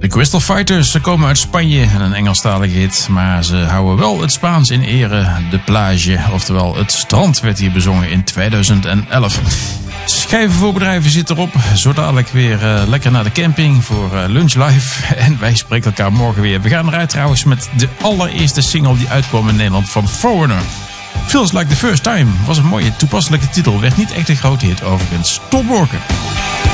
Crystal Fighters, ze komen uit Spanje en een Engelstalige hit, maar ze houden wel het Spaans in ere. De plage, oftewel het strand, werd hier bezongen in 2011. Schijven voor bedrijven zit erop. Zo dadelijk weer lekker naar de camping voor Lunch Live. En wij spreken elkaar morgen weer. We gaan eruit trouwens met de allereerste single die uitkwam in Nederland van Foreigner. Feels Like the First Time was een mooie toepasselijke titel. Werd niet echt een grote hit overigens. Tot morgen.